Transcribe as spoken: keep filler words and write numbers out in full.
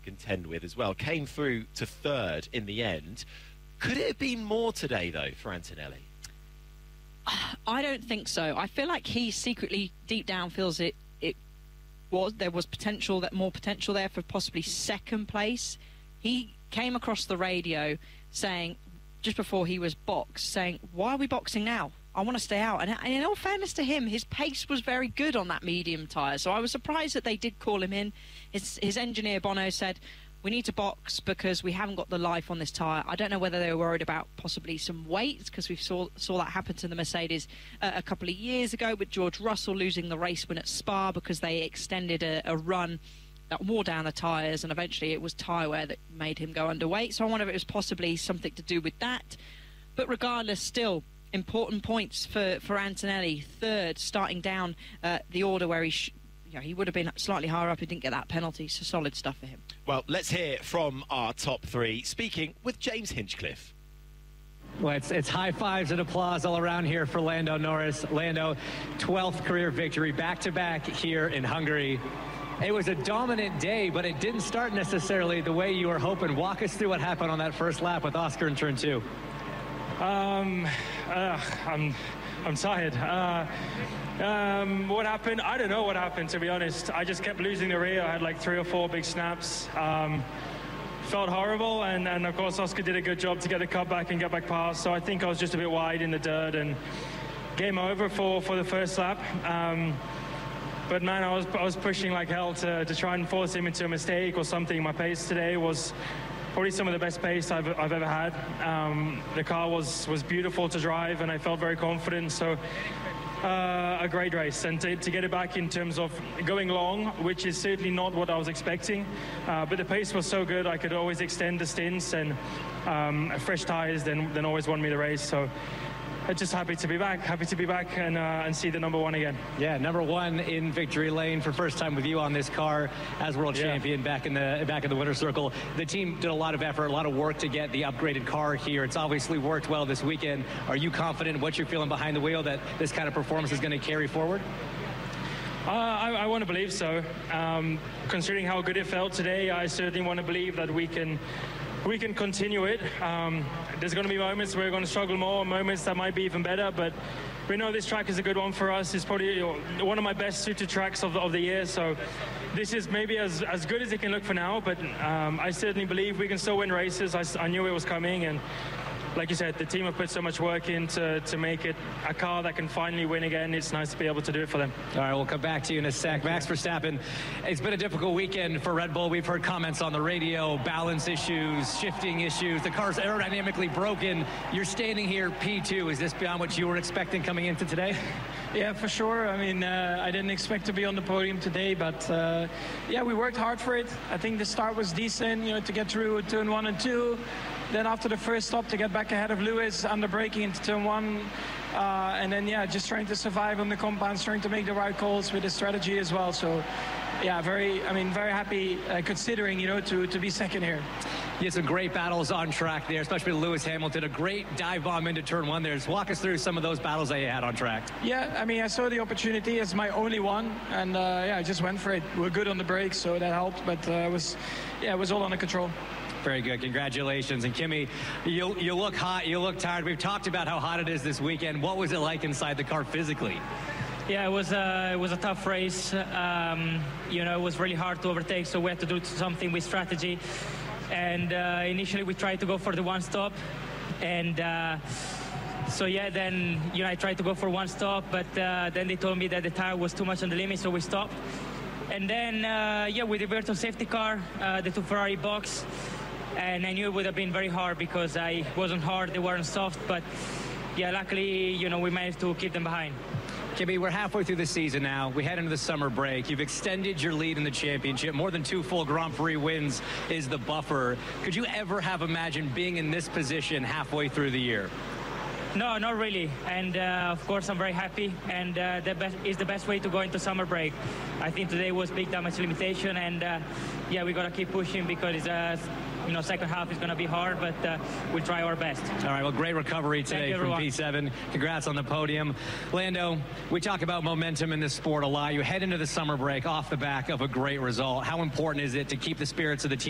contend with as well. Came through to third in the end. Could it have been more today, though, for Antonelli? I don't think so. I feel like he secretly, deep down, feels it. It was there was potential, that more potential there for possibly second place. He came across the radio saying, just before he was boxed, saying, "Why are we boxing now? I want to stay out." And in all fairness to him, his pace was very good on that medium tyre. So I was surprised that they did call him in. His, his engineer, Bono, said, "We need to box because we haven't got the life on this tyre." I don't know whether they were worried about possibly some weight, because we saw saw that happen to the Mercedes uh, a couple of years ago with George Russell losing the race win at Spa because they extended a, a run that wore down the tyres, and eventually it was tyre wear that made him go underweight. So I wonder if it was possibly something to do with that. But regardless, still important points for, for Antonelli. Third, starting down uh, the order where he... Sh you know, he would have been slightly higher up. He didn't get that penalty, so solid stuff for him. Well, let's hear from our top three, speaking with James Hinchcliffe. Well, it's, it's high fives and applause all around here for Lando Norris. Lando, twelfth career victory, back-to-back here in Hungary. It was a dominant day, but it didn't start necessarily the way you were hoping. Walk us through what happened on that first lap with Oscar in turn two. Um, uh, I'm, I'm tired. Uh, um, what happened? I don't know what happened, to be honest. I just kept losing the rear. I had like three or four big snaps. Um, felt horrible, and, and of course Oscar did a good job to get the cut back and get back past. So I think I was just a bit wide in the dirt, and game over for, for the first lap. Um, But man, I was I was pushing like hell to to try and force him into a mistake or something. My pace today was probably some of the best pace I've I've ever had. Um, the car was was beautiful to drive, and I felt very confident. So uh, a great race, and to, to get it back in terms of going long, which is certainly not what I was expecting. Uh, but the pace was so good, I could always extend the stints, and um, fresh tires then then always won me the race. So. I'm just happy to be back, happy to be back and, uh, and see the number one again. Yeah, number one in victory lane for first time with you on this car as world yeah. champion back in the back in the winner's circle. The team did a lot of effort, a lot of work to get the upgraded car here. It's obviously worked well this weekend. Are you confident in what you're feeling behind the wheel that this kind of performance is going to carry forward? Uh, I, I want to believe so. Um, considering how good it felt today, I certainly want to believe that we can we can continue it. Um, there's going to be moments where we're going to struggle more, moments that might be even better, but we know this track is a good one for us. It's probably you know, one of my best suited tracks of the, of the year, so this is maybe as, as good as it can look for now, but um, I certainly believe we can still win races. I, I knew it was coming, and like you said, the team have put so much work in to, to make it a car that can finally win again. It's nice to be able to do it for them. All right, we'll come back to you in a sec. Max Verstappen, it's been a difficult weekend for Red Bull. We've heard comments on the radio, balance issues, shifting issues. The car's aerodynamically broken. You're standing here P two. Is this beyond what you were expecting coming into today? Yeah, for sure. I mean, uh, I didn't expect to be on the podium today, but uh, yeah, we worked hard for it. I think the start was decent, you know, to get through turn one and two. Then after the first stop, to get back ahead of Lewis, under braking into turn one. Uh, and then, yeah, just trying to survive on the compounds, trying to make the right calls with the strategy as well. So, yeah, very, I mean, very happy uh, considering, you know, to, to be second here. You had some great battles on track there, especially with Lewis Hamilton, a great dive bomb into turn one there. Just walk us through some of those battles that you had on track. Yeah, I mean, I saw the opportunity as my only one, and uh, yeah, I just went for it. We were good on the brakes, so that helped, but uh, it was, yeah, it was all under control. Very good. Congratulations. And Kimi, you, you look hot. You look tired. We've talked about how hot it is this weekend. What was it like inside the car physically? Yeah, it was, uh, it was a tough race. Um, you know, it was really hard to overtake, so we had to do something with strategy. And uh, initially we tried to go for the one stop. And uh, so, yeah, then, you know, I tried to go for one stop, but uh, then they told me that the tire was too much on the limit, so we stopped. And then, uh, yeah, with the Virtual safety car, uh, the two Ferrari box. And I knew it would have been very hard because I wasn't hard, they weren't soft, but yeah, luckily, you know, we managed to keep them behind. Kimi, we're halfway through the season now. We head into the summer break. You've extended your lead in the championship. More than two full Grand Prix wins is the buffer. Could you ever have imagined being in this position halfway through the year? No, not really. And uh, of course, I'm very happy. And uh, the best is the best way to go into summer break. I think today was big damage limitation, and uh, yeah, we gotta keep pushing because it's uh, you know, second half is gonna be hard, but uh, we'll try our best. All right. Well, great recovery today from P seven. Congrats on the podium, Lando. We talk about momentum in this sport a lot. You head into the summer break off the back of a great result. How important is it to keep the spirits of the team